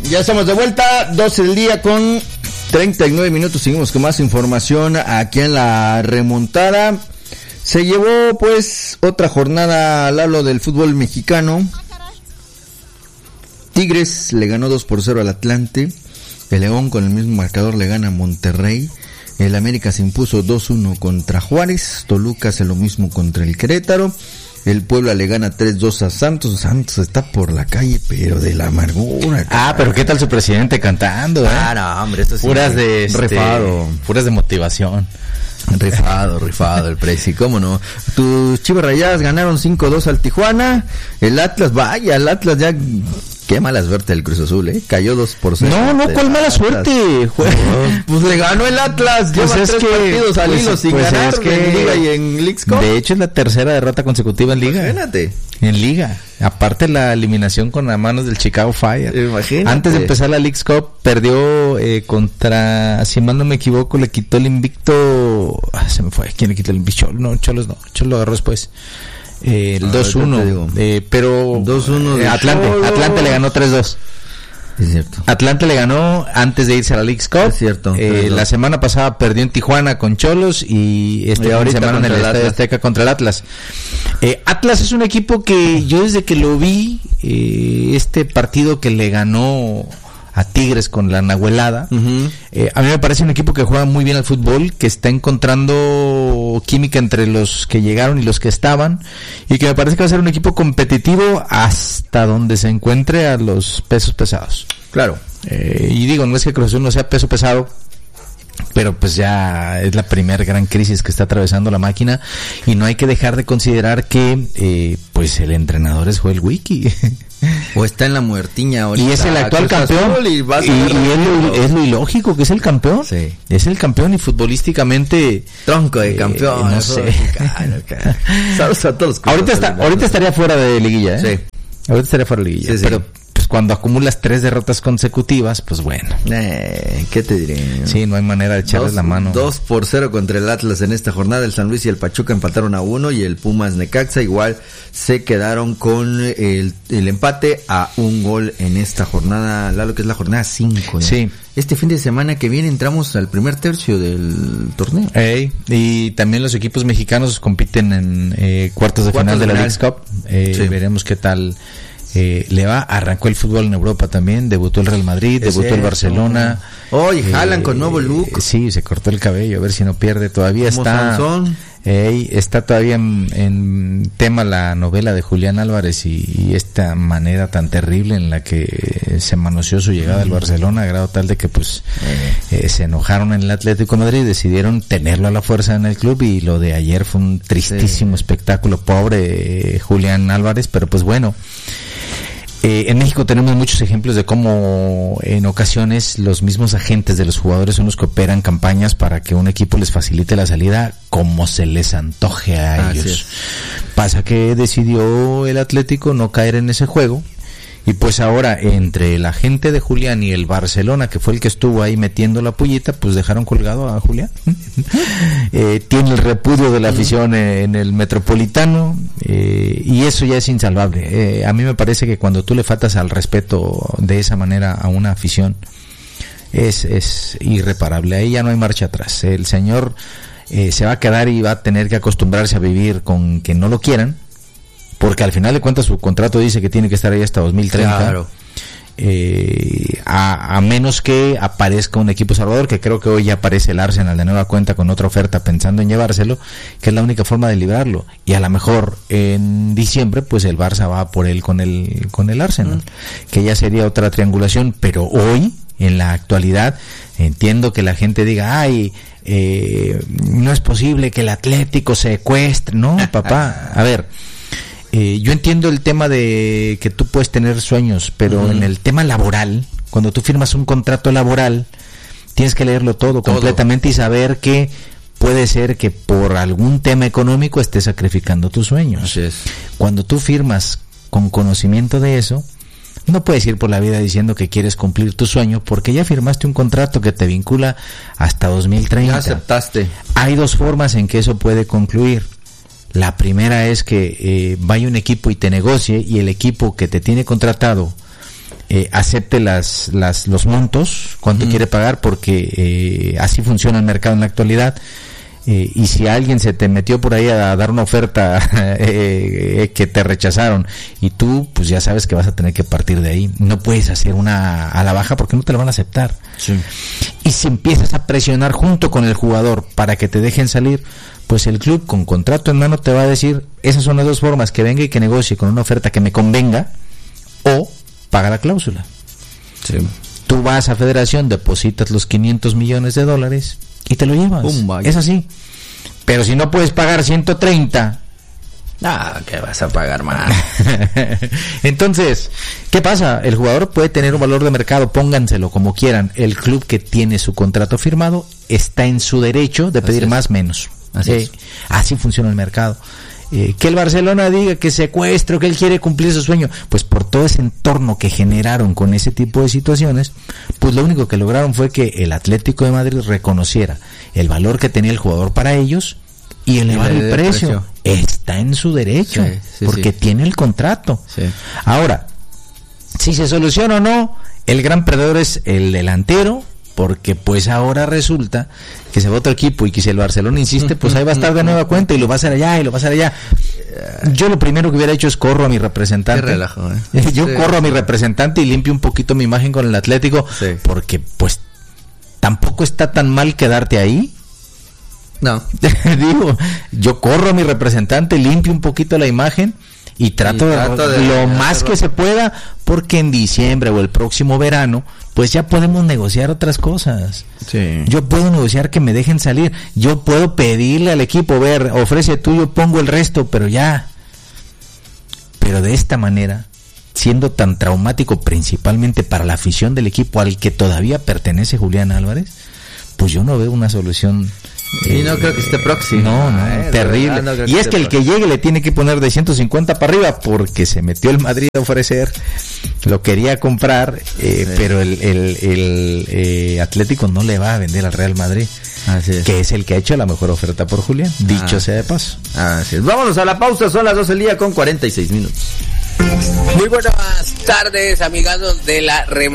Ya estamos de vuelta, 12 del día con 39 minutos. Seguimos con más información aquí en la remontada. Se llevó pues otra jornada, Lalo, del fútbol mexicano. Tigres le ganó 2-0 al Atlante. El León con el mismo marcador le gana a Monterrey. El América se impuso 2-1 contra Juárez. Toluca hace lo mismo contra el Querétaro. El Puebla le gana 3-2 a Santos. Santos está por la calle, pero de la amargura. Pero ¿qué tal su presidente cantando? No, hombre, esto sí. Puras de rifado. Puras de motivación. Rifado el presi, ¿cómo no? Tus Chivas Rayadas ganaron 5-2 al Tijuana. El Atlas ya... Qué mala suerte el Cruz Azul, cayó 2-0. No, ¿cuál mala suerte? Pues le ganó el Atlas, lleva 3 partidos al hilo sin ganar en Liga y en Leagues Cup. De hecho es la tercera derrota consecutiva en Liga. Imagínate. En Liga. Aparte la eliminación con las manos del Chicago Fire. Imagínate. Antes de empezar la Leagues Cup perdió contra, si mal no me equivoco, le quitó el invicto. Se me fue. ¿Quién le quitó el invicto? Cholos lo agarró después. El 2-1, pero 2-1 Atlante le ganó 3-2. Es cierto. Atlante le ganó antes de irse a la Leagues Cup. Es cierto. La semana pasada perdió en Tijuana con Cholos y esta semana en el Estadio Azteca contra el Atlas. Atlas es un equipo que yo desde que lo vi, este partido que le ganó a Tigres con la Nahuelada, a mí me parece un equipo que juega muy bien al fútbol, que está encontrando química entre los que llegaron y los que estaban, y que me parece que va a ser un equipo competitivo hasta donde se encuentre a los pesos pesados. Claro. Y digo, no es que Cruz Azul no sea peso pesado, pero pues ya es la primera gran crisis que está atravesando la máquina, y no hay que dejar de considerar que pues el entrenador es Joel Wiki. O está en la muertiña ahorita. Y es el actual campeón. Y es lo ilógico que es el campeón. Sí. Es el campeón y futbolísticamente... Tronco de campeón. No sé. Saludos a todos. Ahorita estaría fuera de liguilla, ¿eh? Sí. Ahorita estaría fuera de liguilla. Sí. Pero pues cuando acumulas 3 derrotas consecutivas, pues bueno. ¿Qué te diré? Sí, no hay manera de echarles la mano. 2-0 contra el Atlas en esta jornada. El San Luis y el Pachuca empataron a 1 y el Pumas Necaxa igual se quedaron con el empate a 1 gol en esta jornada, Lalo, que es la jornada 5. ¿no? Sí. Este fin de semana que viene entramos al primer tercio del torneo. Y también los equipos mexicanos compiten en cuartos de final de la Leagues Cup. Sí. Veremos qué tal le va. Arrancó el fútbol en Europa también, debutó el Real Madrid, debutó el Barcelona. Jalan con nuevo look. Sí, se cortó el cabello, a ver si no pierde. Todavía está todavía en tema la novela de Julián Álvarez y esta manera tan terrible en la que se manoseó su llegada al Barcelona, a grado tal de que pues se enojaron en el Atlético de Madrid y decidieron tenerlo a la fuerza en el club, y lo de ayer fue un tristísimo espectáculo. Pobre Julián Álvarez, pero pues bueno. En México tenemos muchos ejemplos de cómo en ocasiones los mismos agentes de los jugadores son los que operan campañas para que un equipo les facilite la salida como se les antoje a ellos. Pasa que decidió el Atlético no caer en ese juego, y pues ahora entre la gente de Julián y el Barcelona, que fue el que estuvo ahí metiendo la pullita, pues dejaron colgado a Julián. Tiene el repudio de la afición en el Metropolitano, y eso ya es insalvable. A mí me parece que cuando tú le faltas al respeto de esa manera a una afición, es irreparable. Ahí ya no hay marcha atrás. El señor se va a quedar y va a tener que acostumbrarse a vivir con que no lo quieran, porque al final de cuentas su contrato dice que tiene que estar ahí hasta 2030. Claro. A menos que aparezca un equipo salvador, que creo que hoy ya aparece el Arsenal de nueva cuenta con otra oferta pensando en llevárselo, que es la única forma de librarlo, y a lo mejor en diciembre pues el Barça va por él con el Arsenal, que ya sería otra triangulación. Pero hoy, en la actualidad, entiendo que la gente diga, no es posible que el Atlético secuestre. No, papá, a ver, yo entiendo el tema de que tú puedes tener sueños, pero en el tema laboral, cuando tú firmas un contrato laboral, tienes que leerlo todo completamente y saber que puede ser que por algún tema económico estés sacrificando tus sueños. Así es. Cuando tú firmas con conocimiento de eso, no puedes ir por la vida diciendo que quieres cumplir tu sueño, porque ya firmaste un contrato que te vincula hasta 2030. Ya aceptaste. Hay 2 formas en que eso puede concluir. La primera es que vaya un equipo y te negocie, y el equipo que te tiene contratado acepte los montos, cuánto quiere pagar, porque así funciona el mercado en la actualidad. Y si alguien se te metió por ahí a dar una oferta que te rechazaron y tú pues ya sabes que vas a tener que partir de ahí, no puedes hacer una a la baja porque no te lo van a aceptar. Sí. Y si empiezas a presionar junto con el jugador para que te dejen salir, pues el club con contrato en mano te va a decir, esas son las dos formas, que venga y que negocie con una oferta que me convenga o paga la cláusula. Sí. Tú vas a Federación, depositas los $500 millones y te lo llevas. Es así. Pero si no puedes pagar 130, ¿qué vas a pagar más? Entonces, ¿qué pasa? El jugador puede tener un valor de mercado, pónganselo como quieran. El club que tiene su contrato firmado está en su derecho de pedir más, menos. Así funciona el mercado. Que el Barcelona diga que secuestro, que él quiere cumplir su sueño, pues por todo ese entorno que generaron con ese tipo de situaciones, pues lo único que lograron fue que el Atlético de Madrid reconociera el valor que tenía el jugador para ellos y elevar el precio. Está en su derecho, porque tiene el contrato. Ahora, si se soluciona o no, el gran perdedor es el delantero, porque pues ahora resulta que se va otro equipo y que si el Barcelona insiste, pues ahí va a estar de nueva cuenta y lo va a hacer allá y lo va a hacer allá. Yo lo primero que hubiera hecho es corro a mi representante. Qué relajo, Yo corro a mi representante y limpio un poquito mi imagen con el Atlético, porque pues tampoco está tan mal quedarte ahí. No. Digo, yo corro a mi representante, limpio un poquito la imagen y trato de lo más que se pueda, porque en diciembre o el próximo verano pues ya podemos negociar otras cosas. Yo puedo negociar que me dejen salir, yo puedo pedirle al equipo, ofrece tú, yo pongo el resto, pero de esta manera, siendo tan traumático principalmente para la afición del equipo al que todavía pertenece Julián Álvarez, pues yo no veo una solución. Y no creo que esté próximo. No, terrible. No y es que el que llegue le tiene que poner de 150 para arriba, porque se metió el Madrid a ofrecer, lo quería comprar, pero el Atlético no le va a vender al Real Madrid, que es el que ha hecho la mejor oferta por Julián, dicho sea de paso. Así es. Vámonos a la pausa, son las 12 del día con 46 minutos. Muy buenas tardes, amigados de la